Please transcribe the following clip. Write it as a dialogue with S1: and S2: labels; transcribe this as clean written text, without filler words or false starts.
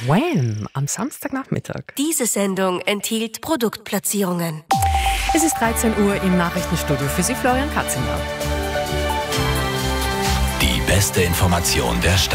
S1: Wham! Am Samstagnachmittag.
S2: Diese Sendung enthielt Produktplatzierungen.
S1: Es ist 13 Uhr im Nachrichtenstudio. Für Sie Florian Katzinger.
S3: Die beste Information der Stadt.